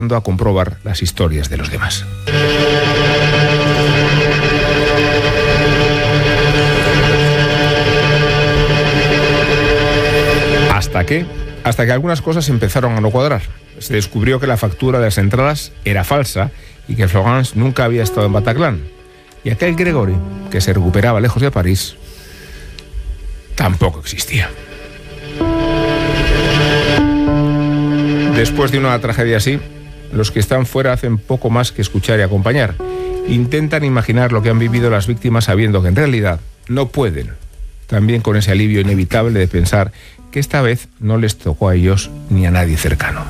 a comprobar las historias de los demás. Hasta que algunas cosas empezaron a no cuadrar. Se descubrió que la factura de las entradas era falsa y que Florence nunca había estado en Bataclan. Y aquel Gregory, que se recuperaba lejos de París, tampoco existía. Después de una tragedia así, los que están fuera hacen poco más que escuchar y acompañar. Intentan imaginar lo que han vivido las víctimas sabiendo que en realidad no pueden. También con ese alivio inevitable de pensar que esta vez no les tocó a ellos ni a nadie cercano.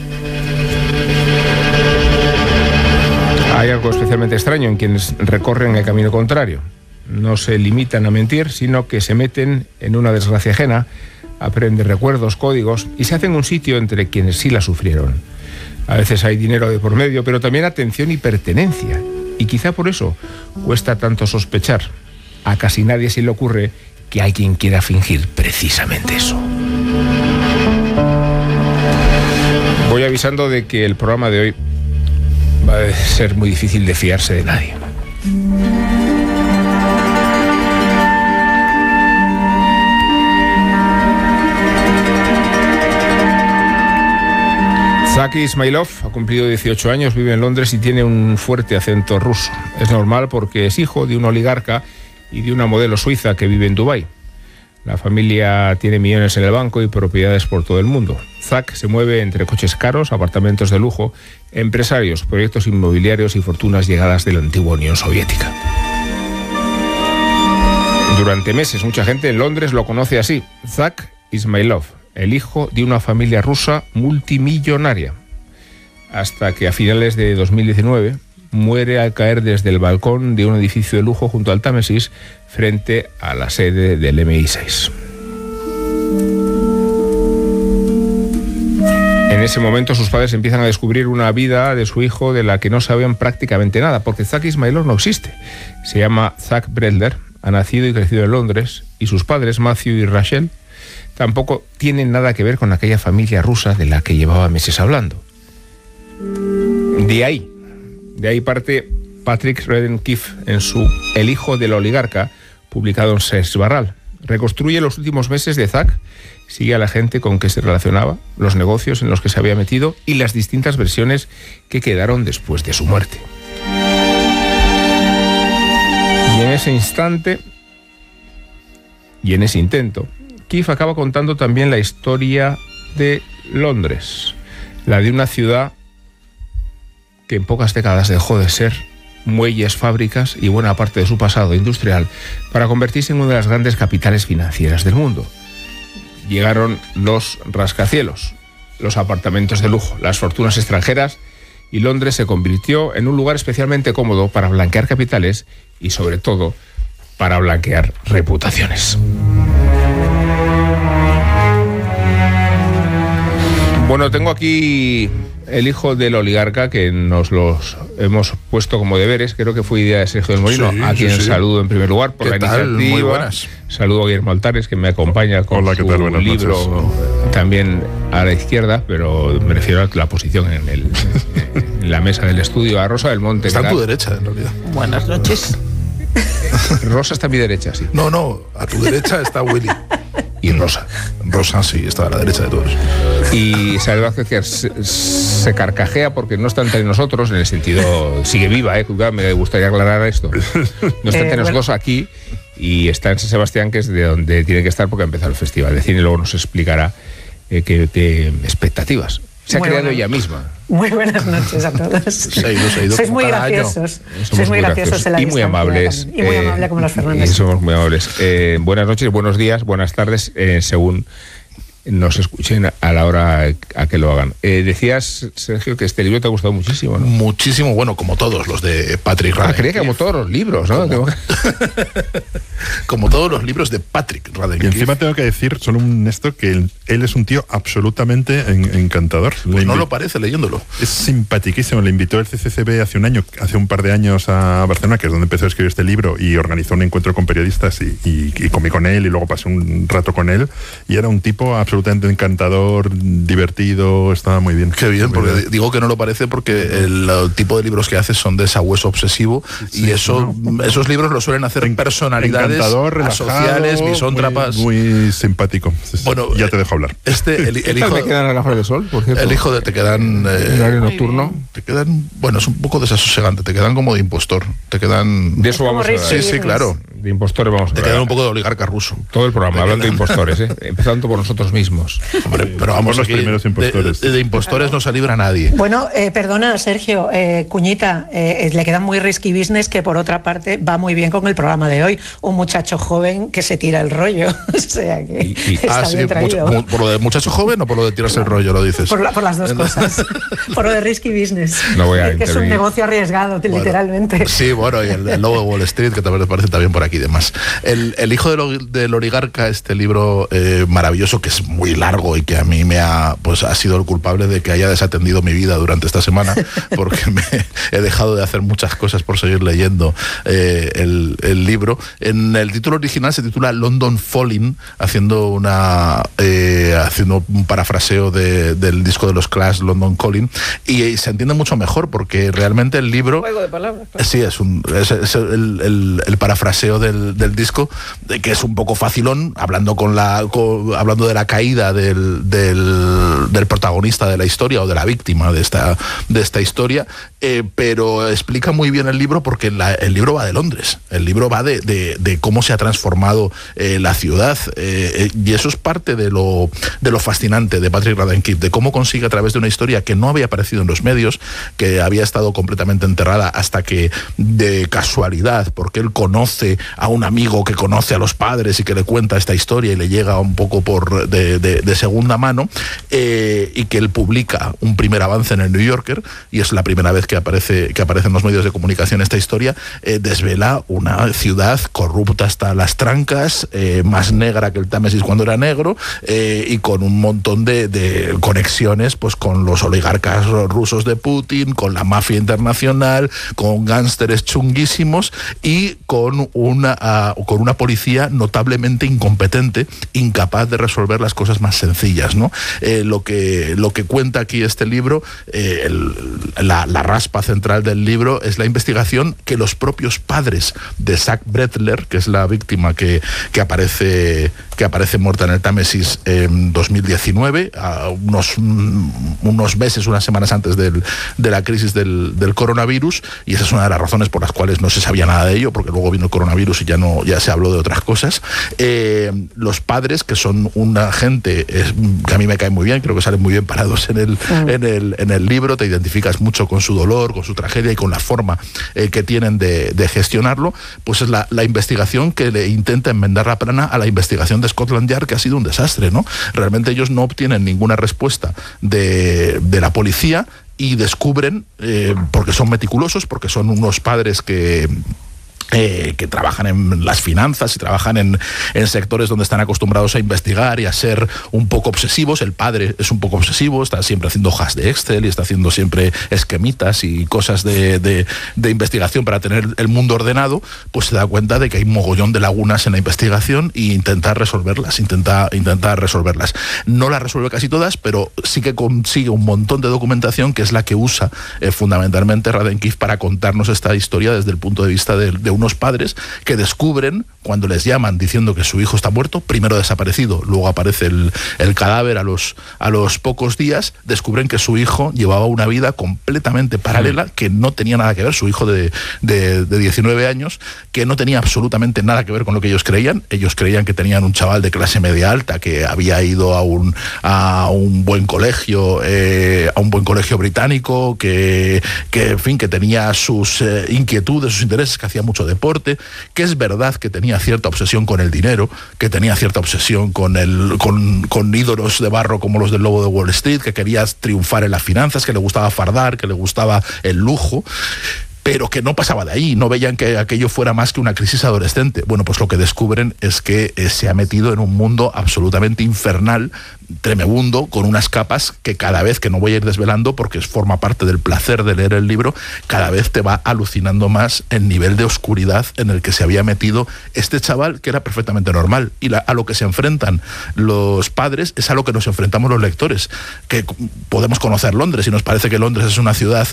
Hay algo especialmente extraño en quienes recorren el camino contrario. No se limitan a mentir, sino que se meten en una desgracia ajena, aprenden recuerdos, códigos y se hacen un sitio entre quienes sí la sufrieron. A veces hay dinero de por medio, pero también atención y pertenencia. Y quizá por eso cuesta tanto sospechar. A casi nadie se le ocurre que alguien quiera fingir precisamente eso. Voy avisando de que el programa de hoy va a ser muy difícil de fiarse de nadie. Zaki Ismailov ha cumplido 18 años, vive en Londres y tiene un fuerte acento ruso. Es normal porque es hijo de un oligarca y de una modelo suiza que vive en Dubái. La familia tiene millones en el banco y propiedades por todo el mundo. Zak se mueve entre coches caros, apartamentos de lujo, empresarios, proyectos inmobiliarios y fortunas llegadas de la antigua Unión Soviética. Durante meses mucha gente en Londres lo conoce así, Zak Ismailov, el hijo de una familia rusa multimillonaria. Hasta que a finales de 2019 muere al caer desde el balcón de un edificio de lujo junto al Támesis, frente a la sede del MI6. En ese momento sus padres empiezan a descubrir una vida de su hijo de la que no sabían prácticamente nada, porque Zak Ismailov no existe. Se llama Zach Bredler, ha nacido y crecido en Londres, y sus padres, Matthew y Rachel, tampoco tienen nada que ver con aquella familia rusa de la que llevaba meses hablando. De ahí parte Patrick Radden-Keefe en su El hijo del oligarca, publicado en Seix Barral. Reconstruye los últimos meses de Zak, sigue a la gente con que se relacionaba, los negocios en los que se había metido y las distintas versiones que quedaron después de su muerte. Y en ese instante, y en ese intento, Keefe acaba contando también la historia de Londres, la de una ciudad que en pocas décadas dejó de ser muelles, fábricas y buena parte de su pasado industrial para convertirse en una de las grandes capitales financieras del mundo. Llegaron los rascacielos, los apartamentos de lujo, las fortunas extranjeras y Londres se convirtió en un lugar especialmente cómodo para blanquear capitales y sobre todo para blanquear reputaciones. Bueno, tengo aquí el hijo del oligarca que nos los hemos puesto como deberes. Creo que fue idea de Sergio del Molino, sí, a quien saludo en primer lugar por la iniciativa. Muy buenas. Saludo a Guillermo Altares, que me acompaña con su libro también a la izquierda, pero me refiero a la posición en la mesa del estudio. A Rosa del Monte. Está a tu derecha, en realidad. Buenas noches. Rosa está a mi derecha, sí. No, a tu derecha está Willy. Y Rosa. Rosa sí, está a la derecha de todos. Y Salvador que se carcajea porque no está entre nosotros, en el sentido, sigue viva, me gustaría aclarar esto. No está entre nosotros aquí y está en San Sebastián, que es de donde tiene que estar porque ha empezado el Festival de Cine, y luego nos explicará qué expectativas. Se ha creado ella misma. Muy buenas noches a todos. Sois muy graciosos. Sois muy graciosos en la y muy amables. Y muy amable como los Fernández. Y somos muy amables. Buenas noches, buenos días, buenas tardes, según nos escuchen a la hora a que lo hagan. Decías, Sergio, que este libro te ha gustado muchísimo, ¿no? Muchísimo, bueno, como todos los de Patrick Radden-Keefe. Creía que como todos los libros, ¿no? Como todos los libros de Patrick Radden-Keefe. Y encima tengo que decir, solo esto, que él es un tío absolutamente encantador. Pues no lo parece leyéndolo. Es simpaticísimo. Le invitó el CCCB hace un par de años a Barcelona, que es donde empezó a escribir este libro, y organizó un encuentro con periodistas y comí con él y luego pasé un rato con él, y era un tipo absolutamente absolutamente encantador, divertido, está muy bien. Qué bien, porque digo que no lo parece porque el tipo de libros que haces son de sabueso obsesivo, y eso, esos libros lo suelen hacer personalidades asociales, misóntrapas. Muy simpático. Bueno, ya te dejo hablar. El hijo, ¿te quedan las gafas de sol, por cierto? El hijo de te quedan... horario nocturno. Te quedan, bueno, es un poco desasosegante, te quedan como de impostor, te quedan... De eso vamos a ver. Sí, claro. De impostores vamos a ver. Te quedan un poco de oligarca ruso. Todo el programa, hablando de impostores, empezando por nosotros mismos. Hombre, pero vamos, los aquí, primeros impostores. De impostores no se libra nadie. Bueno, perdona, Sergio, Cuñita, le queda muy risky business, que por otra parte va muy bien con el programa de hoy. Un muchacho joven que se tira el rollo. O sea que está bien traído. ¿Por lo de muchacho joven o por lo de tirarse el rollo, lo dices? Por las dos cosas. Por lo de risky business. No voy a que es un negocio arriesgado, literalmente. Sí, bueno, y el lobo de Wall Street, que también parece también por aquí y demás. El hijo del oligarca, este libro maravilloso, que es muy largo y que a mí ha sido el culpable de que haya desatendido mi vida durante esta semana, porque he dejado de hacer muchas cosas por seguir leyendo el libro. En el título original se titula London Falling, haciendo un parafraseo del disco de los Clash, London Calling, y se entiende mucho mejor porque realmente el libro... Juego de palabras. Sí, es el parafraseo del disco, que es un poco facilón, hablando de la caída del protagonista de la historia, o de la víctima de esta historia, pero explica muy bien el libro, porque el libro va de Londres, el libro va de cómo se ha transformado la ciudad, y eso es parte de lo fascinante de Patrick Radden Keefe, de cómo consigue, a través de una historia que no había aparecido en los medios, que había estado completamente enterrada, hasta que, de casualidad, porque él conoce a un amigo que conoce a los padres y que le cuenta esta historia y le llega un poco de segunda mano, y que él publica un primer avance en el New Yorker, y es la primera vez que aparece en los medios de comunicación esta historia. Desvela una ciudad corrupta hasta las trancas, más negra que el Támesis cuando era negro, y con un montón de conexiones pues con los oligarcas rusos de Putin, con la mafia internacional, con gángsteres chunguísimos, y con una policía notablemente incompetente, incapaz de resolver las cosas más sencillas, ¿no? Lo que cuenta aquí este libro, la raspa central del libro, es la investigación que los propios padres de Zach Bretler, que es la víctima que aparece muerta en el Támesis en 2019, unos meses, unas semanas antes de la crisis del coronavirus, y esa es una de las razones por las cuales no se sabía nada de ello, porque luego vino el coronavirus y ya se habló de otras cosas. Los padres, que son una gente que a mí me cae muy bien, creo que salen muy bien parados en el libro, te identificas mucho con su dolor, con su tragedia y con la forma que tienen de gestionarlo, pues es la investigación que le intenta enmendar la plana a la investigación de Scotland Yard, que ha sido un desastre, ¿no? Realmente ellos no obtienen ninguna respuesta de la policía, y descubren, porque son meticulosos, porque son unos padres que trabajan en las finanzas y trabajan en sectores donde están acostumbrados a investigar y a ser un poco obsesivos. El padre es un poco obsesivo, está siempre haciendo hojas de Excel y está haciendo siempre esquemitas y cosas de investigación para tener el mundo ordenado. Pues se da cuenta de que hay un mogollón de lagunas en la investigación, e intenta resolverlas. No las resuelve casi todas, pero sí que consigue un montón de documentación, que es la que usa fundamentalmente Radden Keefe para contarnos esta historia desde el punto de vista de unos padres que descubren, cuando les llaman diciendo que su hijo está muerto, primero desaparecido, luego aparece el cadáver a los pocos días, descubren que su hijo llevaba una vida completamente paralela, que no tenía nada que ver, su hijo de 19 años, que no tenía absolutamente nada que ver con lo que ellos creían. Ellos creían que tenían un chaval de clase media alta que había ido a un buen colegio, británico, que en fin, que tenía sus inquietudes, sus intereses, que hacía mucho deporte, que es verdad que tenía cierta obsesión con el dinero, que tenía cierta obsesión con ídolos de barro como los del Lobo de Wall Street, que quería triunfar en las finanzas, que le gustaba fardar, que le gustaba el lujo. pero que no pasaba de ahí, no veían que aquello fuera más que una crisis adolescente. Bueno, pues lo que descubren es que se ha metido en un mundo absolutamente infernal, tremebundo, con unas capas que cada vez, que no voy a ir desvelando porque forma parte del placer de leer el libro, cada vez te va alucinando más el nivel de oscuridad en el que se había metido este chaval, que era perfectamente normal. Y a lo que se enfrentan los padres es a lo que nos enfrentamos los lectores, que podemos conocer Londres y nos parece que Londres es una ciudad